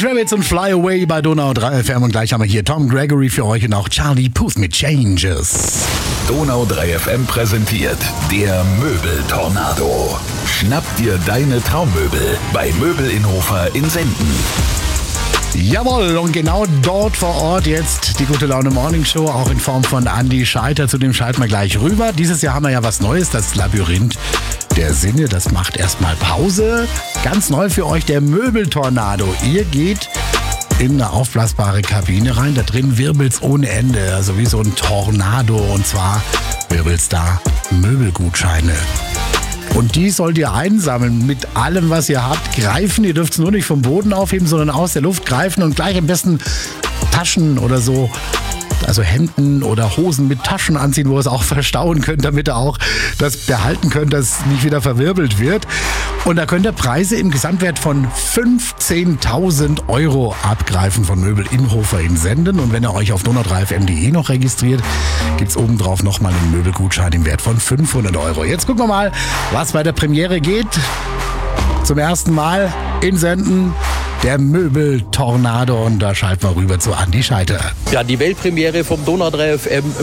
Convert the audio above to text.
Rabbits und Fly Away bei Donau 3 FM und gleich haben wir hier Tom Gregory für euch und auch Charlie Puth mit Changes. Donau 3 FM präsentiert der Möbeltornado. Schnapp dir deine Traummöbel bei Möbel-Inhofer in Senden. Jawohl, und genau dort vor Ort jetzt die Gute Laune Morning Show, auch in Form von Andi Scheiter. Zu dem schalten wir gleich rüber. Dieses Jahr haben wir ja was Neues, das Labyrinth der Sinne. Das macht erstmal Pause. Ganz neu für euch der Möbeltornado. Ihr geht in eine aufblasbare Kabine rein. Da drin wirbelt's ohne Ende, also wie so ein Tornado. Und zwar wirbelt's da Möbelgutscheine. Und die sollt ihr einsammeln mit allem, was ihr habt. Greifen, ihr dürft es nur nicht vom Boden aufheben, sondern aus der Luft greifen und gleich am besten Taschen oder so, also Hemden oder Hosen mit Taschen anziehen, wo ihr es auch verstauen könnt, damit ihr auch das behalten könnt, dass nicht wieder verwirbelt wird. Und da könnt ihr Preise im Gesamtwert von 15.000 Euro abgreifen von Möbel-Inhofer in Senden. Und wenn ihr euch auf donau3fm.de noch registriert, gibt es obendrauf nochmal einen Möbelgutschein im Wert von 500 Euro. Jetzt gucken wir mal, was bei der Premiere geht. Zum ersten Mal in Senden der Möbeltornado und da schalten wir rüber zu Andi Scheiter. Ja, die Weltpremiere vom Donau 3 FM